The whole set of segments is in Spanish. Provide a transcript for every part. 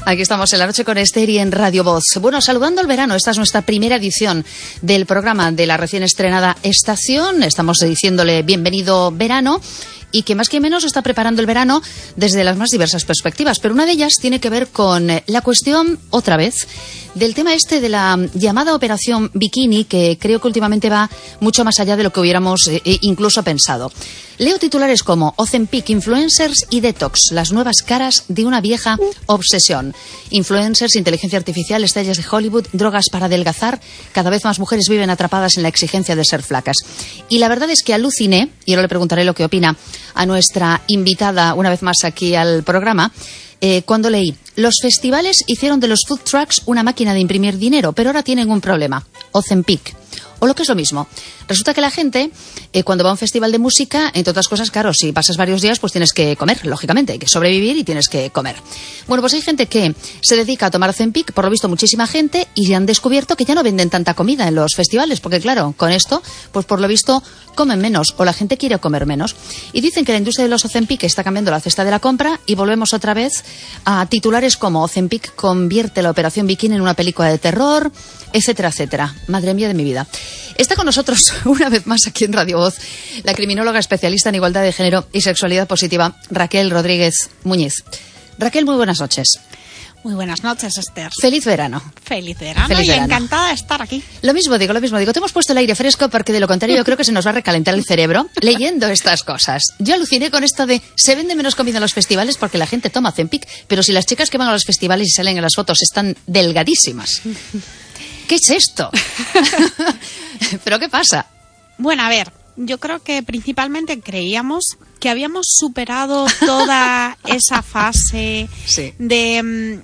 Aquí estamos en la noche con Esther y en Radio Voz. Bueno, saludando el verano, esta es nuestra primera edición del programa de la recién estrenada estación. Estamos diciéndole bienvenido verano y que más que menos está preparando el verano desde las más diversas perspectivas. Pero una de ellas tiene que ver con la cuestión, otra vez, del tema este de la llamada Operación Bikini, que creo que últimamente va mucho más allá de lo que hubiéramos incluso pensado. Leo titulares como Ozempic, influencers y detox, las nuevas caras de una vieja obsesión. Influencers, inteligencia artificial, estrellas de Hollywood, drogas para adelgazar. Cada vez más mujeres viven atrapadas en la exigencia de ser flacas. Y la verdad es que aluciné, y ahora le preguntaré lo que opina a nuestra invitada una vez más aquí al programa, cuando leí, los festivales hicieron de los food trucks una máquina de imprimir dinero, pero ahora tienen un problema, Ozempic. O lo que es lo mismo, resulta que la gente, cuando va a un festival de música, entre otras cosas, claro, si pasas varios días, pues tienes que comer, lógicamente, hay que sobrevivir y tienes que comer. Bueno, pues hay gente que se dedica a tomar Ozempic, por lo visto muchísima gente, y han descubierto que ya no venden tanta comida en los festivales, porque claro, con esto, pues por lo visto comen menos, o la gente quiere comer menos. Y dicen que la industria de los Ozempic está cambiando la cesta de la compra, y volvemos otra vez a titulares como Ozempic convierte la Operación Bikini en una película de terror, etcétera, etcétera. Madre mía de mi vida. Está con nosotros una vez más aquí en Radio Voz la criminóloga especialista en igualdad de género y sexualidad positiva, Raquel Rodríguez Muñiz. Raquel, muy buenas noches. Muy buenas noches, Esther. Feliz verano. Feliz verano. Feliz verano. Encantada de estar aquí. Lo mismo digo. Te hemos puesto el aire fresco porque de lo contrario yo creo que se nos va a recalentar el cerebro leyendo estas cosas. Yo aluciné con esto de se vende menos comida en los festivales porque la gente toma Ozempic, pero si las chicas que van a los festivales y salen en las fotos están delgadísimas. ¿Qué es esto? ¿Pero qué pasa? Bueno, a ver, yo creo que principalmente creíamos que habíamos superado toda esa fase de,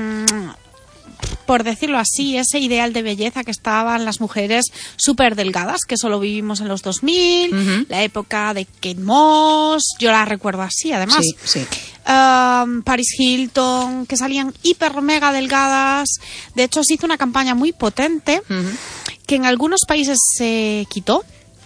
por decirlo así, ese ideal de belleza que estaban las mujeres súper delgadas, que solo vivimos en los 2000, la época de Kate Moss, yo la recuerdo así, además. Sí. Paris Hilton, que salían hiper mega delgadas. De hecho, se hizo una campaña muy potente que en algunos países se quitó.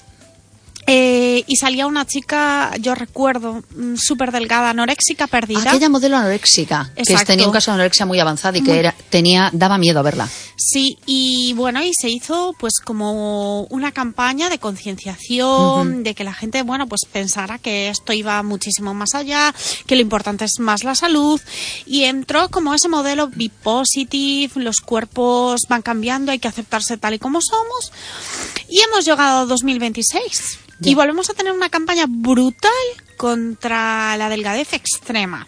Y salía una chica, yo recuerdo, súper delgada, anoréxica, perdida. Aquella modelo anoréxica, exacto, que tenía un caso de anorexia muy avanzada y que daba miedo verla. Sí, y bueno, y se hizo pues como una campaña de concienciación, de que la gente, bueno, pues pensara que esto iba muchísimo más allá, que lo importante es más la salud, y entró como ese modelo be positive, los cuerpos van cambiando, hay que aceptarse tal y como somos, y hemos llegado a 2026. Y volvemos a tener una campaña brutal contra la delgadez extrema.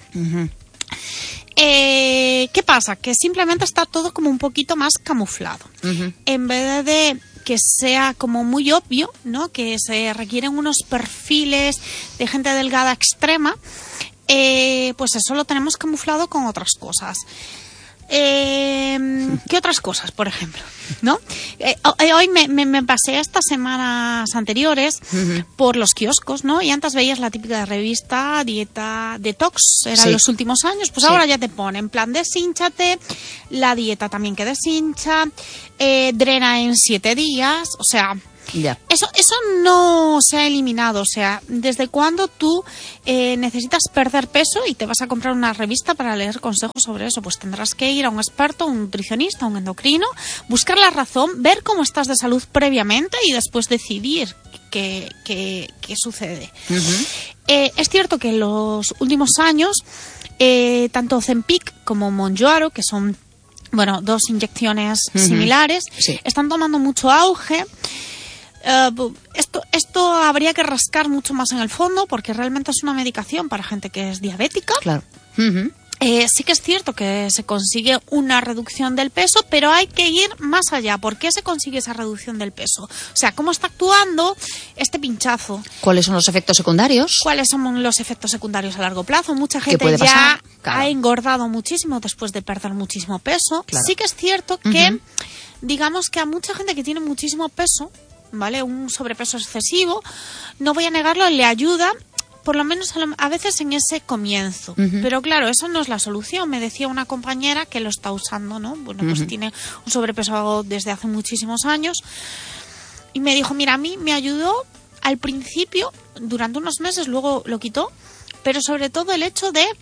¿Qué pasa? Que simplemente está todo como un poquito más camuflado. En vez de que sea como muy obvio, ¿no? Que se requieren unos perfiles de gente delgada extrema, pues eso lo tenemos camuflado con otras cosas. ¿Qué otras cosas, por ejemplo? ¿No? Hoy me pasé estas semanas anteriores por los kioscos, ¿no? Y antes veías la típica revista Dieta Detox, eran los últimos años, pues ahora ya te ponen plan deshínchate, la dieta también que deshincha, drena en 7 días, o sea... Yeah. Eso no se ha eliminado. O sea, ¿desde cuándo tú necesitas perder peso y te vas a comprar una revista para leer consejos sobre eso? Pues tendrás que ir a un experto, un nutricionista, un endocrino, buscar la razón, ver cómo estás de salud previamente y después decidir qué sucede. Es cierto que en los últimos años tanto Ozempic como Mounjaro, que son dos inyecciones similares, están tomando mucho auge. Esto habría que rascar mucho más en el fondo porque realmente es una medicación para gente que es diabética. Claro. Sí que es cierto que se consigue una reducción del peso, pero hay que ir más allá. ¿Por qué se consigue esa reducción del peso? O sea, ¿cómo está actuando este pinchazo? ¿Cuáles son los efectos secundarios? ¿Cuáles son los efectos secundarios a largo plazo? Mucha gente ya ha engordado muchísimo después de perder muchísimo peso. Claro. Sí que es cierto que, digamos que a mucha gente que tiene muchísimo peso, ¿vale? Un sobrepeso excesivo, no voy a negarlo, le ayuda, por lo menos a veces en ese comienzo. Pero claro, eso no es la solución. Me decía una compañera que lo está usando, ¿no? Bueno, pues tiene un sobrepeso desde hace muchísimos años. Y me dijo, mira, a mí me ayudó al principio, durante unos meses, luego lo quitó, pero sobre todo el hecho de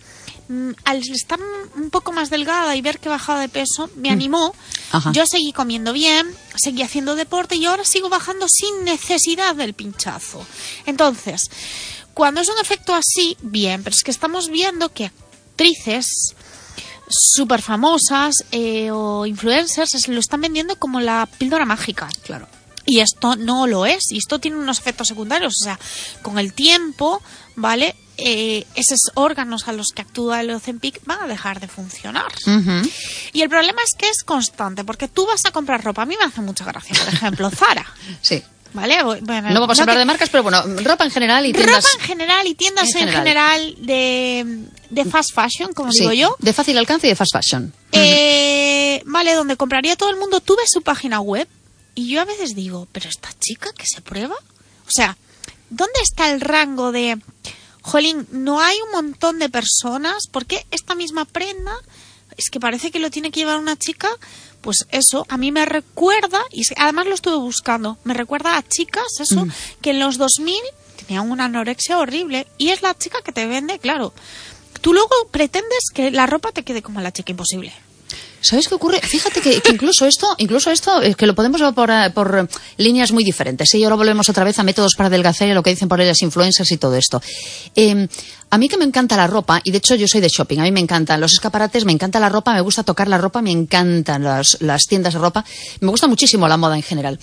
al estar un poco más delgada y ver que he bajado de peso, me animó. Ajá. Yo seguí comiendo bien, seguí haciendo deporte y ahora sigo bajando sin necesidad del pinchazo. Entonces, cuando es un efecto así, bien, pero es que estamos viendo que actrices súper famosas o influencers se lo están vendiendo como la píldora mágica. Claro. Y esto no lo es, y esto tiene unos efectos secundarios. O sea, con el tiempo, ¿vale? Esos órganos a los que actúa el Ozempic van a dejar de funcionar. Uh-huh. Y el problema es que es constante, porque tú vas a comprar ropa. A mí me hace mucha gracia, por ejemplo, Zara. Sí. ¿Vale? Bueno, No vamos a hablar de marcas, pero bueno, ropa en general y tiendas... Ropa en general y tiendas en general de fast fashion, como digo yo. De fácil alcance y de fast fashion. Vale, donde compraría todo el mundo. Tú ves su página web y yo a veces digo, ¿pero esta chica que se prueba? O sea, ¿dónde está el rango de... Jolín, no hay un montón de personas, porque esta misma prenda es que parece que lo tiene que llevar una chica, pues eso, a mí me recuerda, y además lo estuve buscando, me recuerda a chicas, eso, que en los 2000 tenían una anorexia horrible, y es la chica que te vende, claro. Tú luego pretendes que la ropa te quede como la chica imposible. ¿Sabes qué ocurre? Fíjate que incluso esto es que lo podemos ver por líneas muy diferentes. Y ahora volvemos otra vez a métodos para adelgazar y a lo que dicen por ahí las influencers y todo esto. A mí que me encanta la ropa, y de hecho yo soy de shopping, a mí me encantan los escaparates, me encanta la ropa, me gusta tocar la ropa, me encantan las tiendas de ropa, me gusta muchísimo la moda en general.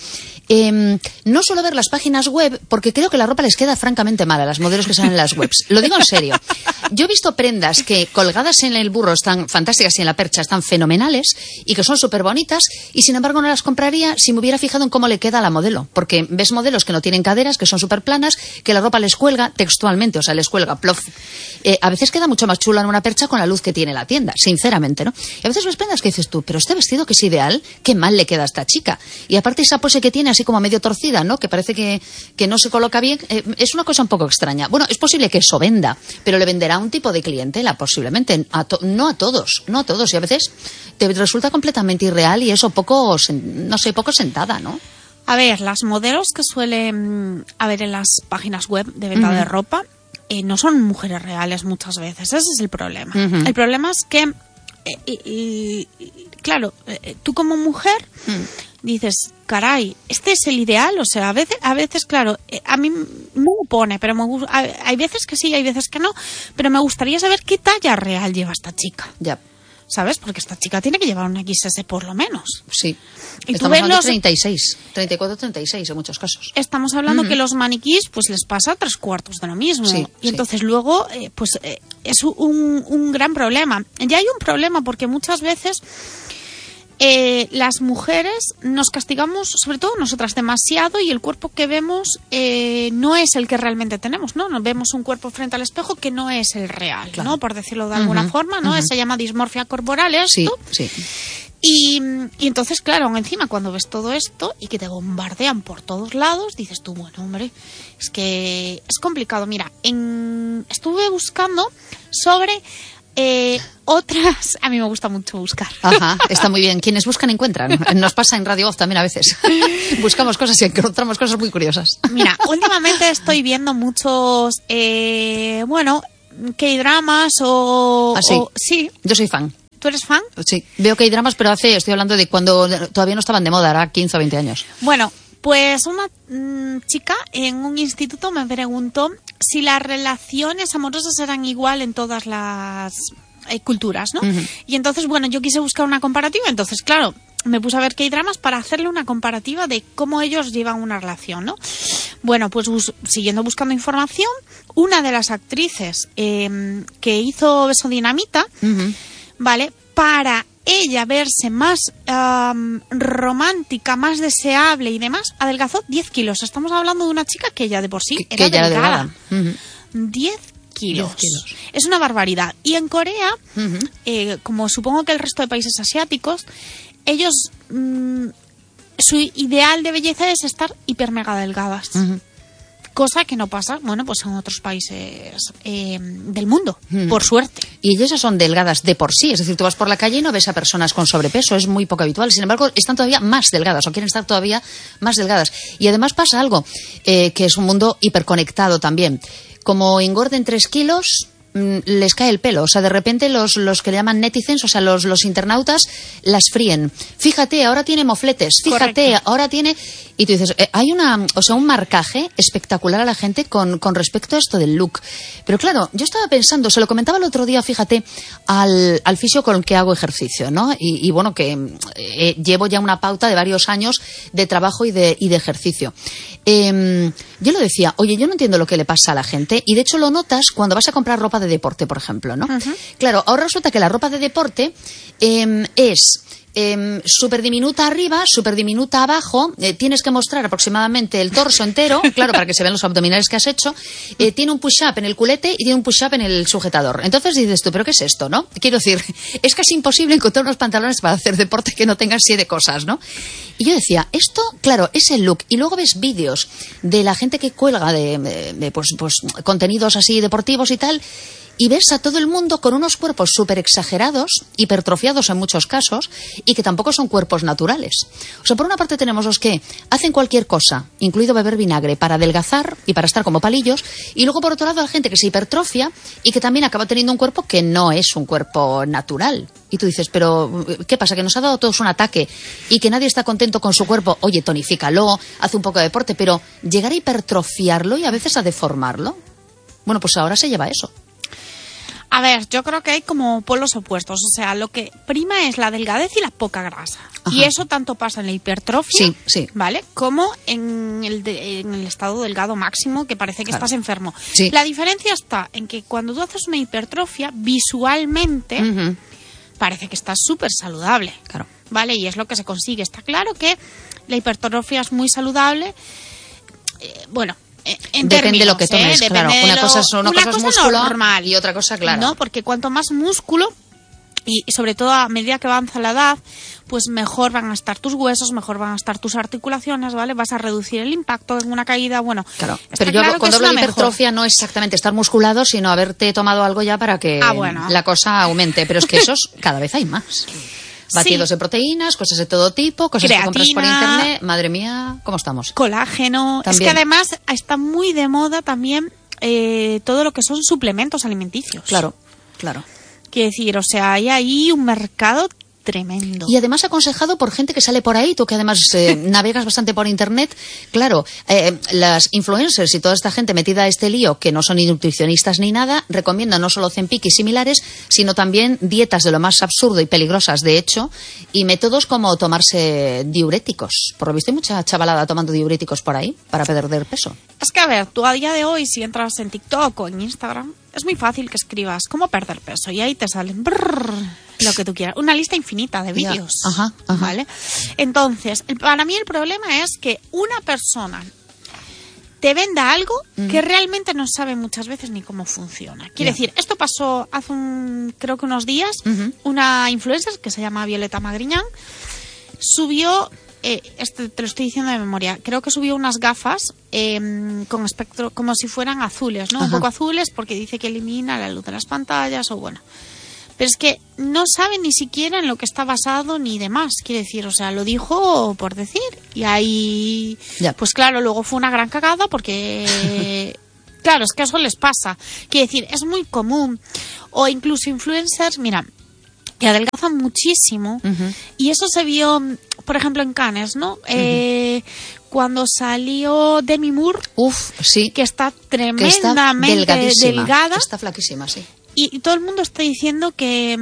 No suelo ver las páginas web porque creo que la ropa les queda francamente mal a las modelos que salen en las webs. Lo digo en serio. Yo he visto prendas que colgadas en el burro están fantásticas y en la percha están fenomenales y que son súper bonitas, y sin embargo no las compraría si me hubiera fijado en cómo le queda a la modelo, porque ves modelos que no tienen caderas, que son súper planas, que la ropa les cuelga textualmente, o sea, les cuelga plof. A veces queda mucho más chula en una percha con la luz que tiene la tienda, sinceramente, ¿no? Y a veces ves prendas que dices tú, pero este vestido que es ideal, qué mal le queda a esta chica. Y aparte esa pose que tiene así como medio torcida, ¿no? Que parece que no se coloca bien, es una cosa un poco extraña. Bueno, es posible que eso venda, pero le venderá a un tipo de clientela, posiblemente, no a todos. Y a veces te resulta completamente irreal y eso poco sentada, ¿no? A ver, las modelos que suelen haber en las páginas web de venta de ropa no son mujeres reales muchas veces. Ese es el problema. El problema es que, claro, tú como mujer dices, caray, este es el ideal. O sea, a veces claro, a mí no me pone, pero hay veces que sí, hay veces que no, pero me gustaría saber qué talla real lleva esta chica. Ya. ¿Sabes? Porque esta chica tiene que llevar una XS por lo menos. Sí. Y estamos hablando de 36, 34, 36 en muchos casos. Estamos hablando que los maniquís pues les pasa 3/4 de lo mismo. Sí, y entonces luego es un gran problema. Ya hay un problema porque muchas veces las mujeres nos castigamos, sobre todo nosotras, demasiado, y el cuerpo que vemos no es el que realmente tenemos, ¿no? Nos vemos un cuerpo frente al espejo que no es el real, claro, ¿no? Por decirlo de alguna forma, ¿no? Se llama dismorfia corporal esto. Sí. Y entonces, claro, encima cuando ves todo esto y que te bombardean por todos lados, dices tú, bueno, hombre, es que es complicado. Mira, estuve buscando sobre otras... A mí me gusta mucho buscar. Ajá, está muy bien. Quienes buscan encuentran. Nos pasa en Radio Voz también a veces. Buscamos cosas y encontramos cosas muy curiosas. Mira, últimamente estoy viendo muchos, K-dramas o... ¿Ah, sí? Sí. Yo soy fan. ¿Tú eres fan? Sí, veo que hay dramas, pero estoy hablando de cuando todavía no estaban de moda, era 15 o 20 años. Bueno, pues una chica en un instituto me preguntó si las relaciones amorosas eran igual en todas las culturas, ¿no? Y entonces, bueno, yo quise buscar una comparativa, entonces, claro, me puse a ver que hay dramas para hacerle una comparativa de cómo ellos llevan una relación, ¿no? Bueno, pues siguiendo buscando información, una de las actrices que hizo Beso Dinamita, ¿vale? Para ella verse más romántica, más deseable y demás, adelgazó 10 kilos. Estamos hablando de una chica que ella de por sí era delgada. 10 kilos. Es una barbaridad. Y en Corea, como supongo que el resto de países asiáticos, ellos, su ideal de belleza es estar hiper mega delgadas. Cosa que no pasa, bueno, pues en otros países del mundo, por suerte. Y ellas son delgadas de por sí, es decir, tú vas por la calle y no ves a personas con sobrepeso, es muy poco habitual. Sin embargo, están todavía más delgadas o quieren estar todavía más delgadas. Y además pasa algo, que es un mundo hiperconectado también. Como engorden 3 kilos, les cae el pelo. O sea, de repente los que le llaman netizens, o sea, los internautas, las fríen. Fíjate, ahora tiene mofletes. Fíjate, correcto, ahora tiene... Y tú dices, hay un marcaje espectacular a la gente con respecto a esto del look. Pero claro, yo estaba pensando, se lo comentaba el otro día, fíjate, al fisio con el que hago ejercicio, ¿no? Y bueno, que llevo ya una pauta de varios años de trabajo y de ejercicio. Yo le decía, oye, yo no entiendo lo que le pasa a la gente, y de hecho lo notas cuando vas a comprar ropa de deporte, por ejemplo, ¿no? Uh-huh. Claro, ahora resulta que la ropa de deporte es súper diminuta arriba, súper diminuta abajo, tienes que mostrar aproximadamente el torso entero, claro, para que se vean los abdominales que has hecho, tiene un push-up en el culete y tiene un push-up en el sujetador. Entonces dices tú, ¿pero qué es esto, no? Quiero decir, es casi imposible encontrar unos pantalones para hacer deporte que no tengan 7 cosas, ¿no? Y yo decía, esto, claro, es el look. Y luego ves vídeos de la gente que cuelga de contenidos así deportivos y tal, y ves a todo el mundo con unos cuerpos súper exagerados, hipertrofiados en muchos casos, y que tampoco son cuerpos naturales. O sea, por una parte tenemos los que hacen cualquier cosa, incluido beber vinagre, para adelgazar y para estar como palillos, y luego por otro lado hay gente que se hipertrofia y que también acaba teniendo un cuerpo que no es un cuerpo natural. Y tú dices, pero ¿qué pasa? ¿Que nos ha dado a todos un ataque y que nadie está contento con su cuerpo? Oye, tonifícalo, haz un poco de deporte, pero llegar a hipertrofiarlo y a veces a deformarlo. Bueno, pues ahora se lleva eso. A ver, yo creo que hay como polos opuestos. O sea, lo que prima es la delgadez y la poca grasa. Ajá. Y eso tanto pasa en la hipertrofia, sí. ¿Vale? Como en el estado delgado máximo, que parece que estás enfermo. Sí. La diferencia está en que cuando tú haces una hipertrofia, visualmente parece que estás súper saludable. Claro. ¿Vale? Y es lo que se consigue. Está claro que la hipertrofia es muy saludable. Depende de lo que tomes, claro. Una cosa es músculo normal y otra cosa, claro. No, porque cuanto más músculo, y sobre todo a medida que avanza la edad, pues mejor van a estar tus huesos, mejor van a estar tus articulaciones, ¿vale? Vas a reducir el impacto en una caída, bueno. Claro, pero yo cuando hablo de hipertrofia no es exactamente estar musculado, sino haberte tomado algo ya para que la cosa aumente. Pero es que esos cada vez hay más. Batidos de proteínas, cosas de todo tipo, cosas creatina, que compras por internet. Madre mía, ¿cómo estamos? Colágeno. También. Es que además está muy de moda también todo lo que son suplementos alimenticios. Claro. Quiero decir, o sea, hay ahí un mercado tremendo. Y además aconsejado por gente que sale por ahí, tú que además navegas bastante por internet. Claro, las influencers y toda esta gente metida a este lío, que no son ni nutricionistas ni nada, recomiendan no solo Ozempic y similares, sino también dietas de lo más absurdo y peligrosas, de hecho, y métodos como tomarse diuréticos. Por lo visto hay mucha chavalada tomando diuréticos por ahí para perder peso. Es que, a ver, tú a día de hoy, si entras en TikTok o en Instagram, es muy fácil que escribas cómo perder peso y ahí te salen lo que tú quieras. Una lista infinita de vídeos. Ajá. ¿Vale? Entonces, para mí el problema es que una persona te venda algo que realmente no sabe muchas veces ni cómo funciona. Quiere decir, esto pasó hace creo que unos días. Una influencer que se llama Violeta Magriñán subió... te lo estoy diciendo de memoria. Creo que subió unas gafas con espectro como si fueran azules, ¿no? Un poco azules porque dice que elimina la luz de las pantallas o bueno. Pero es que no sabe ni siquiera en lo que está basado ni demás. Quiere decir, o sea, lo dijo por decir. Y ahí, pues claro, luego fue una gran cagada porque... Claro, es que eso les pasa. Quiere decir, es muy común. O incluso influencers, mira... que adelgazan muchísimo y eso se vio, por ejemplo, en Cannes, ¿no? Cuando salió Demi Moore, que está tremendamente delgada. Está flaquísima, sí. Y todo el mundo está diciendo que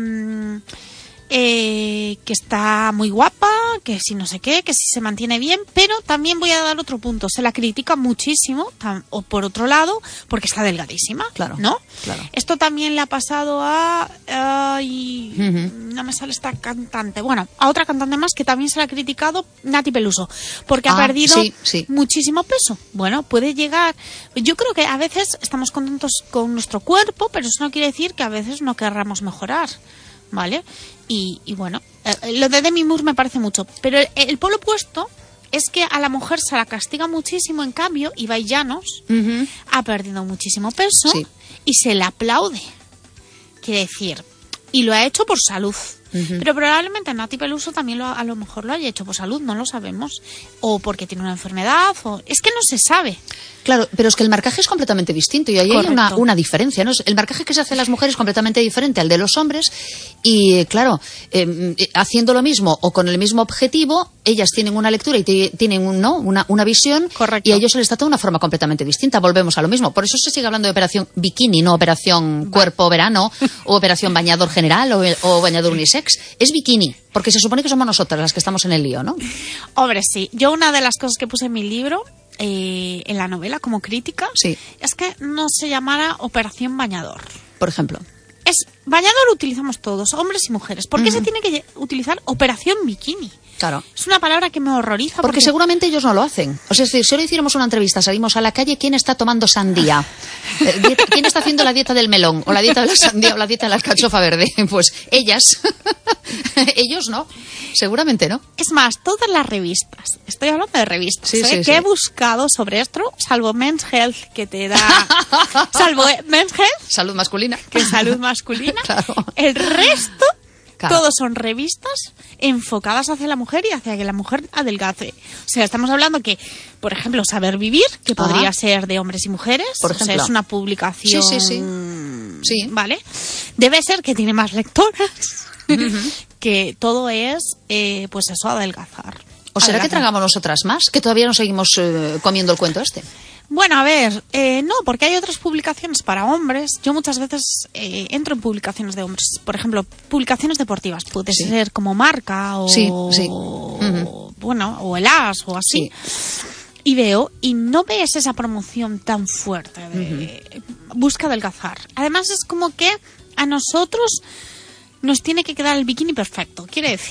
está muy guapa, que si no sé qué, que si se mantiene bien, pero también voy a dar otro punto. Se la critica muchísimo, o por otro lado, porque está delgadísima, ¿no? Claro. Esto también le ha pasado a... no me sale esta cantante. Bueno, a otra cantante más que también se la ha criticado, Nati Peluso, porque ha perdido muchísimo peso. Bueno, puede llegar... Yo creo que a veces estamos contentos con nuestro cuerpo, pero eso no quiere decir que a veces no querramos mejorar. ¿Vale? Y bueno, lo de Demi Moore me parece mucho. Pero el polo opuesto es que a la mujer se la castiga muchísimo, en cambio, Ibai Llanos ha perdido muchísimo peso y se le aplaude. Quiere decir, y lo ha hecho por salud. Pero probablemente Nati Peluso también a lo mejor lo haya hecho por salud, no lo sabemos. O porque tiene una enfermedad, o es que no se sabe. Claro, pero es que el marcaje es completamente distinto y ahí hay una diferencia, ¿no? El marcaje que se hace a las mujeres es completamente diferente al de los hombres y, claro, haciendo lo mismo o con el mismo objetivo, ellas tienen una lectura y tienen una visión. Correcto. Y a ellos se les trata de una forma completamente distinta. Volvemos a lo mismo. Por eso se sigue hablando de operación bikini, no operación cuerpo verano o operación bañador general o bañador unisex. Es bikini, porque se supone que somos nosotras las que estamos en el lío, ¿no? Hombre, sí. Yo una de las cosas que puse en mi libro, en la novela, como crítica, es que no se llamara operación bañador. Por ejemplo. Bañador utilizamos todos, hombres y mujeres. ¿Por qué se tiene que utilizar operación bikini? Claro. Es una palabra que me horroriza. Porque seguramente ellos no lo hacen. O sea, si solo hiciéramos una entrevista, salimos a la calle, ¿quién está tomando sandía? ¿Quién está haciendo la dieta del melón? O la dieta de la sandía o la dieta de la alcachofa verde. Pues ellas. Ellos no. Seguramente no. Es más, todas las revistas. Estoy hablando de revistas. Que he buscado sobre esto, salvo Men's Health, que te da... salvo Men's Health. Salud masculina. Que es salud masculina. Claro. El resto... Claro. Todos son revistas enfocadas hacia la mujer y hacia que la mujer adelgace. O sea, estamos hablando que, por ejemplo, Saber Vivir, que podría ser de hombres y mujeres, por ejemplo. O sea, es una publicación... Sí. ¿Vale? Debe ser que tiene más lectoras, que todo es, pues eso, adelgazar. ¿O será que tragamos nosotras más? Que todavía no seguimos comiendo el cuento este. Bueno, a ver, no, porque hay otras publicaciones para hombres. Yo muchas veces entro en publicaciones de hombres. Por ejemplo, publicaciones deportivas. Puede ser como Marca o bueno, o el As o así. Y veo, y no ves esa promoción tan fuerte de busca adelgazar. Además es como que a nosotros nos tiene que quedar el bikini perfecto. Quiere decir...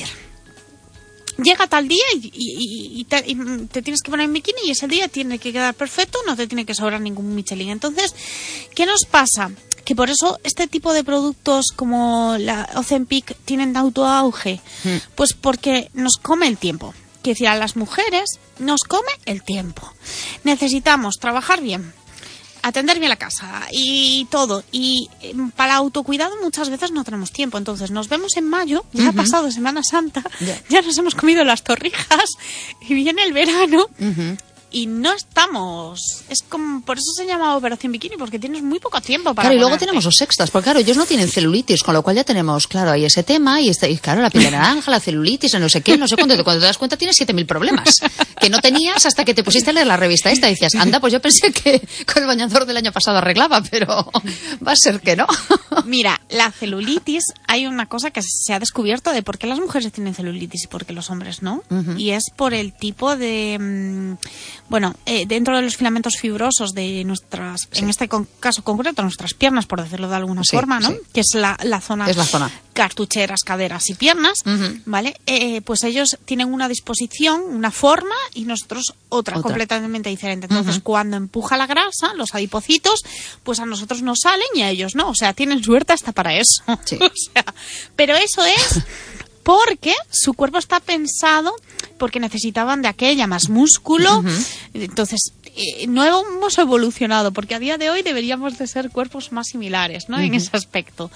Llega tal día y te tienes que poner en bikini y ese día tiene que quedar perfecto, no te tiene que sobrar ningún Michelin. Entonces, ¿qué nos pasa? Que por eso este tipo de productos como la Ozempic tienen tanto auge. Pues porque nos come el tiempo. Que decir, a las mujeres nos come el tiempo. Necesitamos trabajar bien, atender bien la casa y todo. Y para autocuidado muchas veces no tenemos tiempo. Entonces nos vemos en mayo, ya ha pasado Semana Santa, ya nos hemos comido las torrijas y viene el verano y no estamos... Es como, por eso se llama Operación Bikini, porque tienes muy poco tiempo para Claro, y luego ponerte. tenemos los extras, porque claro, ellos no tienen celulitis, con lo cual ya tenemos, claro, ahí ese tema, y claro, la piel de naranja, la celulitis, no sé qué, no sé cuánto, cuando te das cuenta tienes 7.000 problemas, que no tenías hasta que te pusiste a leer la revista esta, y decías, anda, pues yo pensé que con el bañador del año pasado arreglaba, pero va a ser que no. Mira, la celulitis, hay una cosa que se ha descubierto de por qué las mujeres tienen celulitis y por qué los hombres no, y es por el tipo de... dentro de los filamentos fibrosos de nuestras, en este caso concreto, nuestras piernas, por decirlo de alguna forma, ¿no? Que es la zona, es la zona cartucheras, caderas y piernas, ¿vale? Pues ellos tienen una disposición, una forma y nosotros otra. Completamente diferente. Entonces, cuando empuja la grasa, los adipocitos, pues a nosotros nos salen y a ellos no. O sea, tienen suerte hasta para eso. Sí. O sea, pero eso es... porque su cuerpo está pensado porque necesitaban de aquella más músculo. Entonces, no hemos evolucionado, porque a día de hoy deberíamos de ser cuerpos más similares, ¿no? En ese aspecto.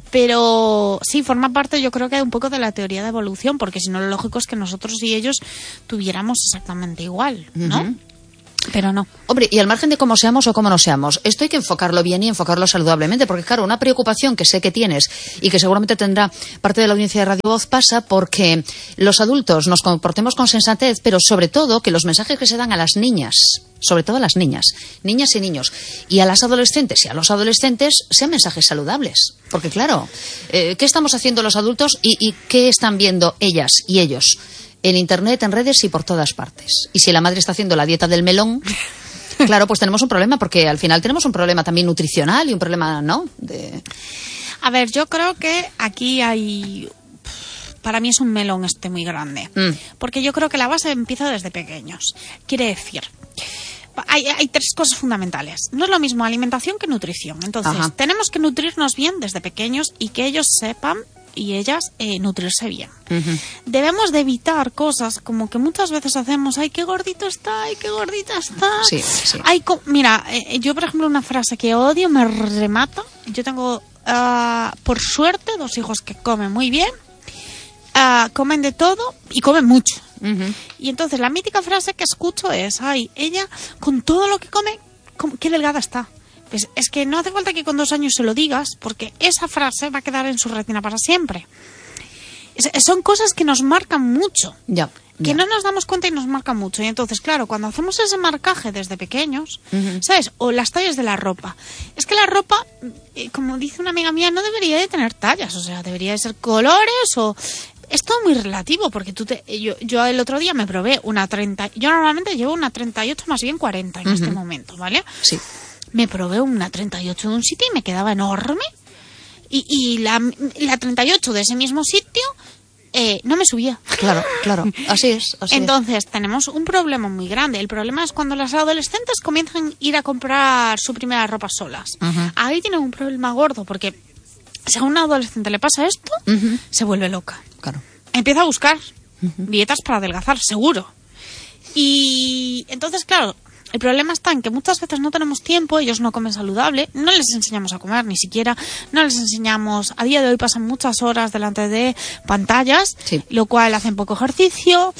Pero sí, forma parte, yo creo que un poco de la teoría de evolución, porque si no, lo lógico es que nosotros y ellos tuviéramos exactamente igual, ¿no? Pero no. Hombre, y al margen de cómo seamos o cómo no seamos, esto hay que enfocarlo bien y enfocarlo saludablemente, porque claro, una preocupación que sé que tienes y que seguramente tendrá parte de la audiencia de Radio Voz pasa porque los adultos nos comportemos con sensatez, pero sobre todo que los mensajes que se dan a las niñas, sobre todo a las niñas y niños, y a las adolescentes y a los adolescentes sean mensajes saludables. Porque claro, ¿qué estamos haciendo los adultos y qué están viendo ellas y ellos? En internet, en redes y por todas partes. Y si la madre está haciendo la dieta del melón, claro, pues tenemos un problema, porque al final tenemos un problema también nutricional y un problema, ¿no? A ver, yo creo que aquí hay... Para mí es un melón muy grande. Porque yo creo que la base empieza desde pequeños. Quiere decir... Hay tres cosas fundamentales. No es lo mismo alimentación que nutrición. Entonces, tenemos que nutrirnos bien desde pequeños y que ellos sepan y ellas nutrirse bien. Debemos de evitar cosas como que muchas veces hacemos, ay, qué gordito está, ay, qué gordita está. Sí. Mira, yo por ejemplo una frase que odio, me remata. Yo tengo por suerte, 2 hijos que comen muy bien, comen de todo y comen mucho. Y entonces la mítica frase que escucho es: ay, ella con todo lo que come, qué delgada está. Pues es que no hace falta que con 2 años se lo digas, porque esa frase va a quedar en su retina para siempre. Son cosas que nos marcan mucho. Que no nos damos cuenta y nos marcan mucho. Y entonces, claro, cuando hacemos ese marcaje desde pequeños, ¿sabes? O las tallas de la ropa. Es que la ropa, como dice una amiga mía, no debería de tener tallas. O sea, debería de ser colores o... Es todo muy relativo, porque yo el otro día me probé una 30... Yo normalmente llevo una 38, más bien 40 en este momento, ¿vale? Sí. Me probé una 38 de un sitio y me quedaba enorme. Y la 38 de ese mismo sitio... no me subía. Claro, así es. Entonces, tenemos un problema muy grande. El problema es cuando las adolescentes comienzan a ir a comprar su primera ropa solas. Ahí tienen un problema gordo, porque si a una adolescente le pasa esto, se vuelve loca. Claro. Empieza a buscar dietas para adelgazar, seguro. Y entonces, claro, el problema está en que muchas veces no tenemos tiempo, ellos no comen saludable, no les enseñamos a comer ni siquiera, no les enseñamos, a día de hoy pasan muchas horas delante de pantallas, lo cual hacen poco ejercicio.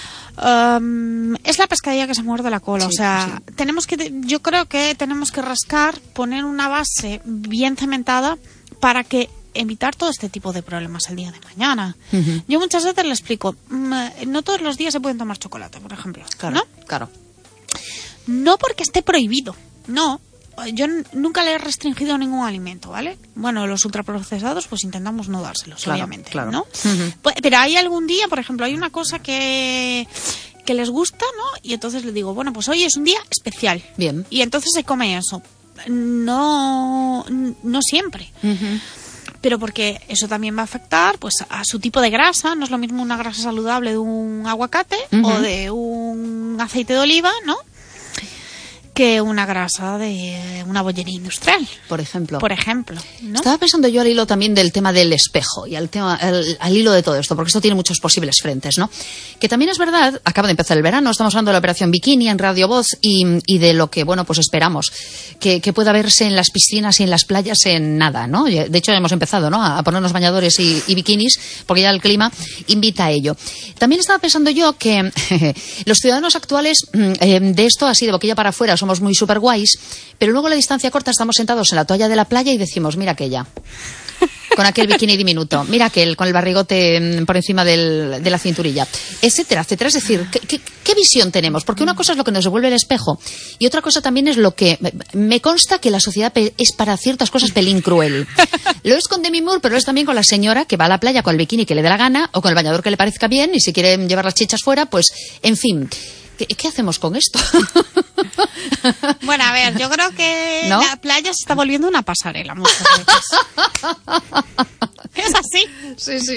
Es la pescadilla que se muerde la cola, yo creo que tenemos que rascar, poner una base bien cementada para que evitar todo este tipo de problemas el día de mañana. Yo muchas veces le explico, no todos los días se pueden tomar chocolate, por ejemplo. Claro. No porque esté prohibido, no. Yo nunca le he restringido ningún alimento, ¿vale? Bueno, los ultraprocesados, pues intentamos no dárselos, obviamente, ¿no? Pero hay algún día, por ejemplo, hay una cosa que les gusta, ¿no? Y entonces le digo, bueno, pues hoy es un día especial. Bien. Y entonces se come eso. No siempre. Pero porque eso también va a afectar pues a su tipo de grasa. No es lo mismo una grasa saludable de un aguacate o de un aceite de oliva, ¿no? Que una grasa de una bollería industrial. Por ejemplo. ¿no? Estaba pensando yo al hilo también del tema del espejo y al hilo de todo esto, porque esto tiene muchos posibles frentes, ¿no? Que también es verdad, acaba de empezar el verano, estamos hablando de la operación Bikini en Radio Voz y de lo que, bueno, pues esperamos que pueda verse en las piscinas y en las playas en nada, ¿no? De hecho, hemos empezado, ¿no? A ponernos bañadores y bikinis, porque ya el clima invita a ello. También estaba pensando yo que los ciudadanos actuales de esto así de boquilla para afuera somos muy super guays, pero luego a la distancia corta estamos sentados en la toalla de la playa y decimos, mira aquella, con aquel bikini diminuto, mira aquel, con el barrigote por encima de la cinturilla, etcétera, etcétera. Es decir, ¿qué visión tenemos? Porque una cosa es lo que nos devuelve el espejo y otra cosa también es lo que... Me consta que la sociedad es para ciertas cosas pelín cruel. Lo es con Demi Moore, pero es también con la señora que va a la playa con el bikini que le dé la gana o con el bañador que le parezca bien y si quiere llevar las chichas fuera, pues, en fin... ¿Qué hacemos con esto? Bueno, a ver, yo creo que la playa se está volviendo una pasarela muchas veces. Es así. Sí.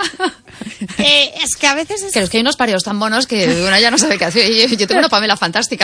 Es que a veces... Pero es que hay unos pareos tan monos que una ya no sabe qué hacer. Yo tengo una Pamela fantástica.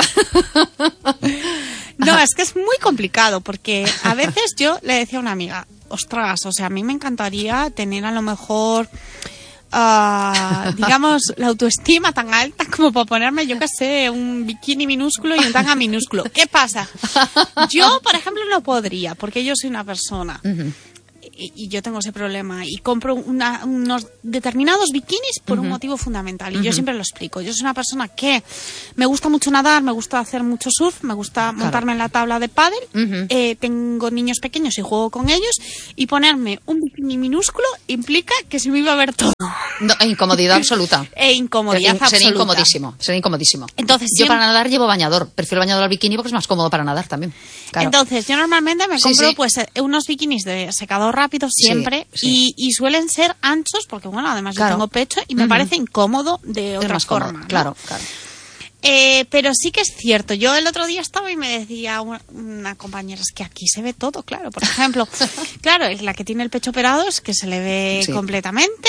No, es que es muy complicado porque a veces yo le decía a una amiga, ostras, o sea, a mí me encantaría tener a lo mejor... digamos, la autoestima tan alta como para ponerme, yo qué sé, un bikini minúsculo y un tanga minúsculo. ¿Qué pasa? Yo, por ejemplo, no podría, porque yo soy una persona y yo tengo ese problema y compro unos determinados bikinis por un motivo fundamental y yo siempre lo explico. Yo soy una persona que me gusta mucho nadar, me gusta hacer mucho surf, me gusta montarme en la tabla de pádel, tengo niños pequeños y juego con ellos y ponerme un bikini minúsculo implica que se me iba a ver todo. No, incomodidad absoluta. Incomodidad absoluta. Sería incomodísimo. Entonces, yo para nadar llevo bañador. Prefiero bañador al bikini porque es más cómodo para nadar también. Claro. Entonces, yo normalmente me compro pues unos bikinis de secador rápido siempre y suelen ser anchos porque, bueno, además yo tengo pecho y me parece incómodo de otra forma. ¿no? Claro. Pero sí que es cierto. Yo el otro día estaba y me decía una compañera, es que aquí se ve todo, claro. Por ejemplo, claro, la que tiene el pecho operado es que se le ve completamente.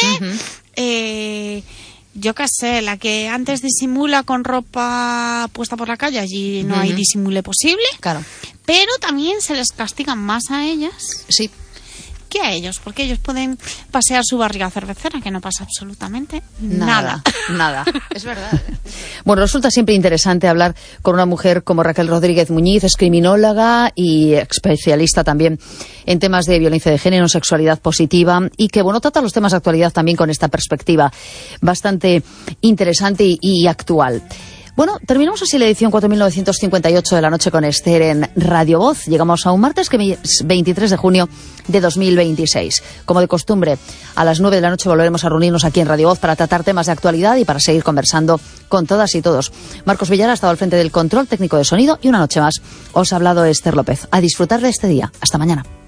Yo qué sé, la que antes disimula con ropa puesta por la calle, allí no hay disimule posible. Claro. Pero también se les castigan más a ellas. Sí. Que qué a ellos? Porque ellos pueden pasear su barriga cervecera, que no pasa absolutamente nada. Nada, es verdad. Bueno, resulta siempre interesante hablar con una mujer como Raquel Rodríguez Muñiz, es criminóloga y especialista también en temas de violencia de género, sexualidad positiva, y que, bueno, trata los temas de actualidad también con esta perspectiva bastante interesante y actual. Bueno, terminamos así la edición 4958 de La Noche con Esther en Radio Voz. Llegamos a un martes que es 23 de junio de 2026. Como de costumbre, a las 9 de la noche volveremos a reunirnos aquí en Radio Voz para tratar temas de actualidad y para seguir conversando con todas y todos. Marcos Villar ha estado al frente del control técnico de sonido y una noche más os ha hablado Esther López. A disfrutar de este día. Hasta mañana.